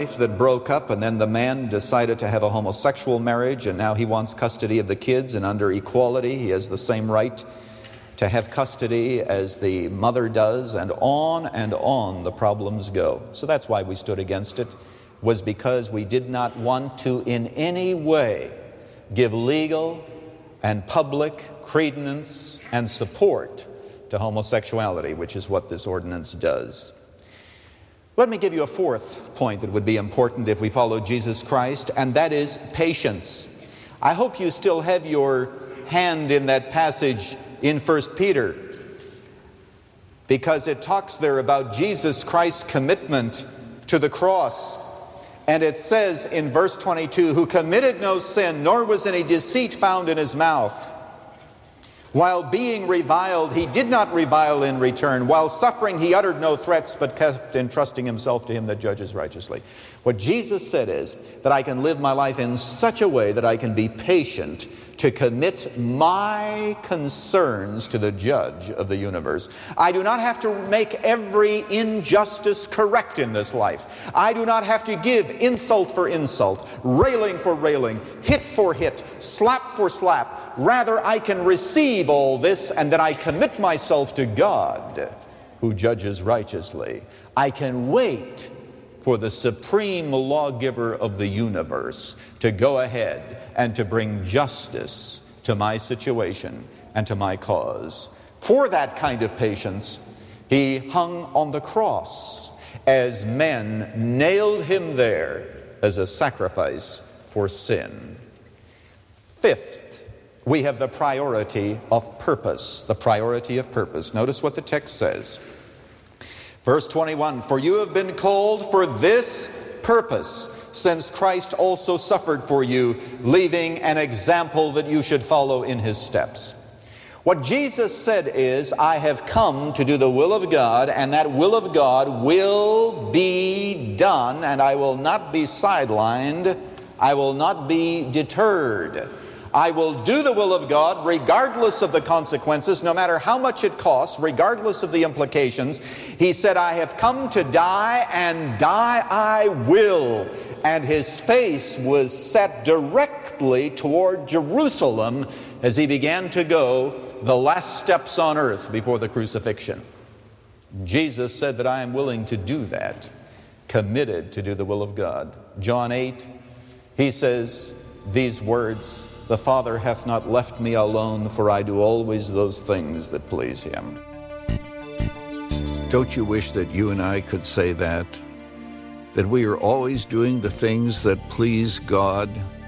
that broke up, and then the man decided to have a homosexual marriage, and now he wants custody of the kids, and under equality he has the same right to have custody as the mother does, and on the problems go. So that's why we stood against it, was because we did not want to in any way give legal and public credence and support to homosexuality, which is what this ordinance does. Let me give you a fourth point that would be important if we follow Jesus Christ, and that is patience. I hope you still have your hand in that passage in 1 Peter, because it talks there about Jesus Christ's commitment to the cross. And it says in verse 22, who committed no sin, nor was any deceit found in his mouth. While being reviled, he did not revile in return. While suffering, he uttered no threats, but kept entrusting himself to him that judges righteously. What Jesus said is that I can live my life in such a way that I can be patient to commit my concerns to the judge of the universe. I do not have to make every injustice correct in this life. I do not have to give insult for insult, railing for railing, hit for hit, slap for slap. Rather, I can receive all this, and then I commit myself to God, who judges righteously. I can wait for the supreme lawgiver of the universe to go ahead and to bring justice to my situation and to my cause. For that kind of patience, he hung on the cross as men nailed him there as a sacrifice for sin. Fifth, we have the priority of purpose. The priority of purpose. Notice what the text says. Verse 21, for you have been called for this purpose, since Christ also suffered for you, leaving an example that you should follow in his steps. What Jesus said is, I have come to do the will of God, and that will of God will be done, and I will not be sidelined. I will not be deterred. I will do the will of God regardless of the consequences, no matter how much it costs, regardless of the implications. He said, I have come to die, and die I will. And his face was set directly toward Jerusalem as he began to go the last steps on earth before the crucifixion. Jesus said that I am willing to do that, committed to do the will of God. John 8, he says these words, the Father hath not left me alone, for I do always those things that please him. Don't you wish that you and I could say that? That we are always doing the things that please God?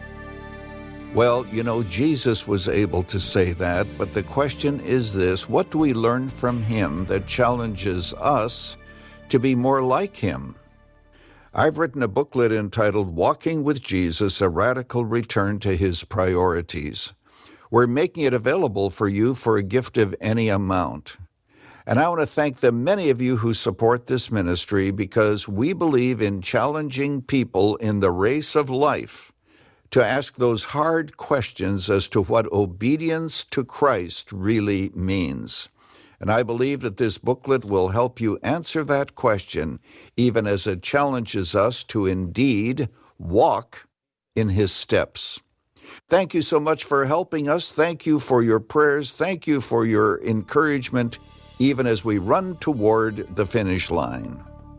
Well, you know, Jesus was able to say that, but the question is this: what do we learn from him that challenges us to be more like him? I've written a booklet entitled Walking with Jesus, A Radical Return to His Priorities. We're making it available for you for a gift of any amount. And I want to thank the many of you who support this ministry, because we believe in challenging people in the race of life to ask those hard questions as to what obedience to Christ really means. And I believe that this booklet will help you answer that question, even as it challenges us to indeed walk in his steps. Thank you so much for helping us. Thank you for your prayers. Thank you for your encouragement, even as we run toward the finish line.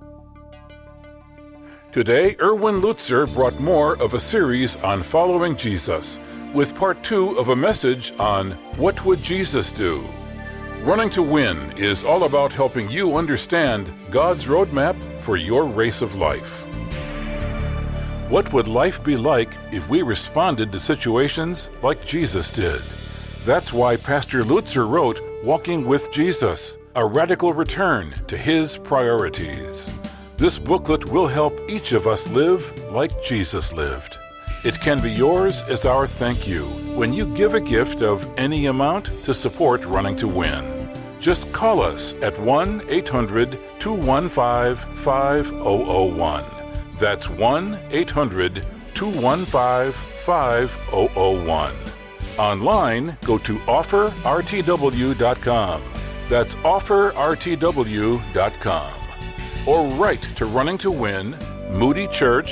Today, Erwin Lutzer brought more of a series on following Jesus, with part 2 of a message on What Would Jesus Do? Running to Win is all about helping you understand God's roadmap for your race of life. What would life be like if we responded to situations like Jesus did? That's why Pastor Lutzer wrote Walking with Jesus, A Radical Return to His Priorities. This booklet will help each of us live like Jesus lived. It can be yours as our thank you when you give a gift of any amount to support Running to Win. Just call us at 1-800-215-5001. That's 1-800-215-5001. Online, go to offerrtw.com. That's offerrtw.com. Or write to Running to Win, Moody Church,